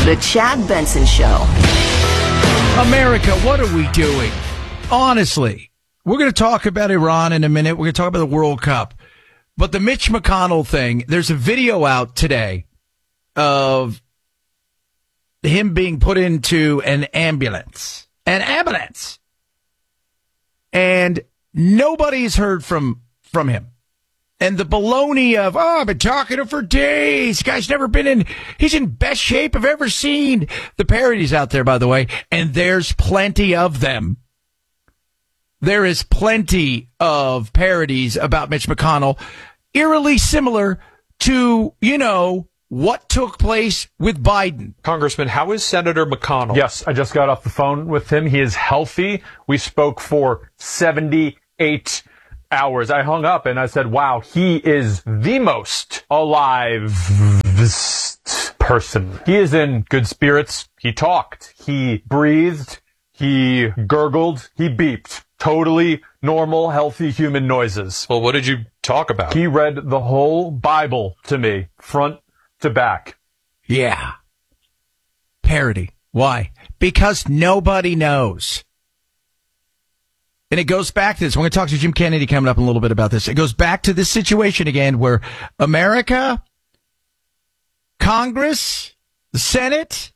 The Chad Benson Show. America, what are we doing? Honestly, we're going to talk about Iran in a minute. We're going to talk about the World Cup. But the Mitch McConnell thing, there's a video out today of him being put into an ambulance. An ambulance. And nobody's heard from him. And the baloney of, I've been talking to him for days. Guy's never been in, he's in best shape I've ever seen. The parodies out there, by the way, and there's plenty of them. There is plenty of parodies about Mitch McConnell, eerily similar to, what took place with Biden. Congressman, how is Senator McConnell? Yes, I just got off the phone with him. He is healthy. We spoke for 78 hours. I hung up and I said, wow, he is the most alive person. He is in good spirits. He talked. He breathed. He gurgled. He beeped. Totally normal, healthy human noises. Well, what did you talk about? He read the whole Bible to me, front to back. Yeah. Parody. Why? Because nobody knows. And it goes back to this. We're going to talk to Jim Kennedy coming up in a little bit about this. It goes back to this situation again where America, Congress, the Senate,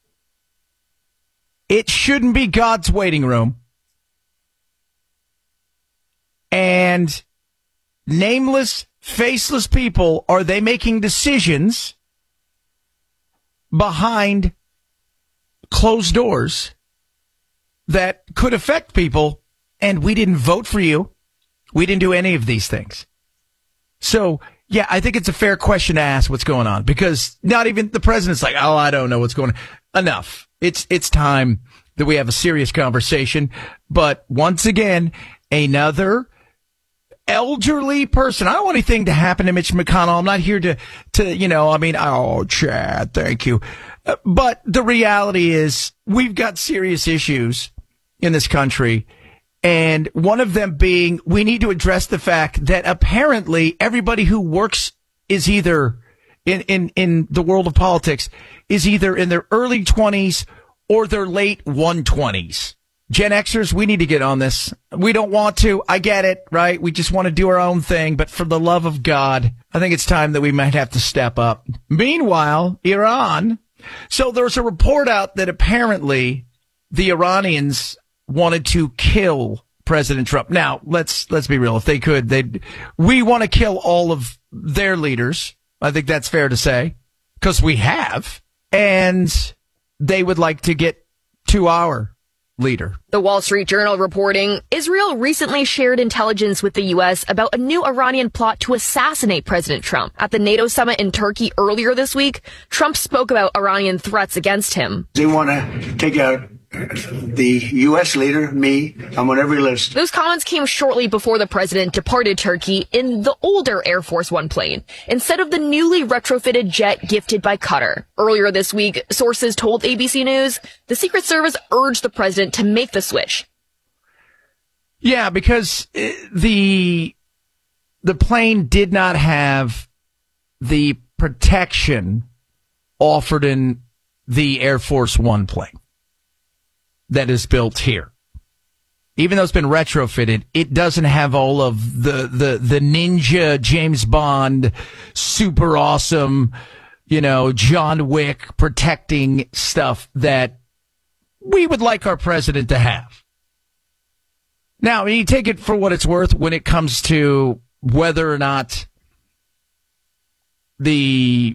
it shouldn't be God's waiting room. And nameless, faceless people, are they making decisions behind closed doors that could affect people? And we didn't vote for you. We didn't do any of these things. So, yeah, I think it's a fair question to ask what's going on, because not even the president's like, oh, I don't know what's going on. Enough. It's time that we have a serious conversation. But once again, another elderly person. I don't want anything to happen to Mitch McConnell. I'm not here to oh, Chad, thank you. But the reality is we've got serious issues in this country. And one of them being, we need to address the fact that apparently everybody who works is either in the world of politics is either in their early 20s or their late 120s. Gen Xers, we need to get on this. We don't want to. I get it, right? We just want to do our own thing. But for the love of God, I think it's time that we might have to step up. Meanwhile, Iran. So there's a report out that apparently the Iranians wanted to kill President Trump. Now, let's be real. If they could, we want to kill all of their leaders. I think that's fair to say, because we have. And they would like to get to our leader. The Wall Street Journal reporting, Israel recently shared intelligence with the U.S. about a new Iranian plot to assassinate President Trump. At the NATO summit in Turkey earlier this week, Trump spoke about Iranian threats against him. They want to take out the U.S. leader, me. I'm on every list. Those comments came shortly before the president departed Turkey in the older Air Force One plane, instead of the newly retrofitted jet gifted by Qatar. Earlier this week, sources told ABC News the Secret Service urged the president to make the switch. Yeah, because the plane did not have the protection offered in the Air Force One plane that is built here. Even though it's been retrofitted, it doesn't have all of the ninja James Bond, super awesome, John Wick protecting stuff that we would like our president to have. Now, you take it for what it's worth when it comes to whether or not the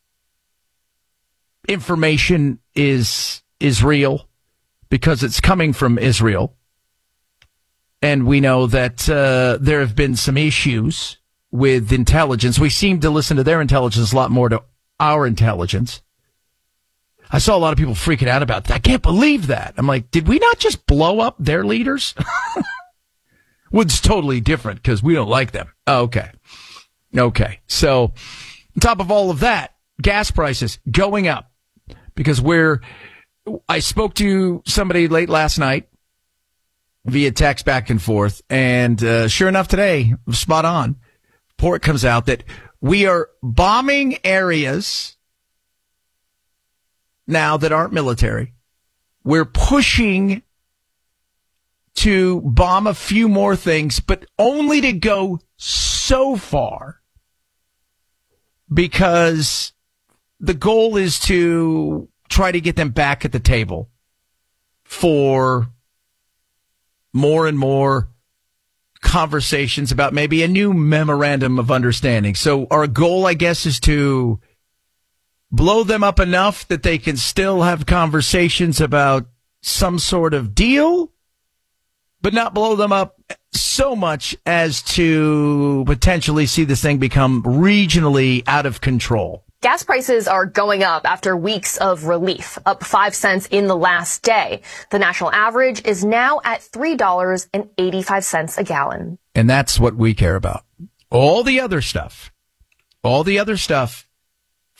information is real, because it's coming from Israel. And we know that there have been some issues with intelligence. We seem to listen to their intelligence a lot more to our intelligence. I saw a lot of people freaking out about that. I can't believe that. I'm like, did we not just blow up their leaders? Well, it's totally different because we don't like them. Oh, okay. So on top of all of that, gas prices going up because I spoke to somebody late last night via text back and forth, and sure enough today, spot on, report comes out that we are bombing areas now that aren't military. We're pushing to bomb a few more things, but only to go so far, because the goal is to try to get them back at the table for more and more conversations about maybe a new memorandum of understanding. So our goal, I guess, is to blow them up enough that they can still have conversations about some sort of deal, but not blow them up so much as to potentially see this thing become regionally out of control. Gas prices are going up after weeks of relief, up 5 cents in the last day. The national average is now at $3.85 a gallon. And that's what we care about. All the other stuff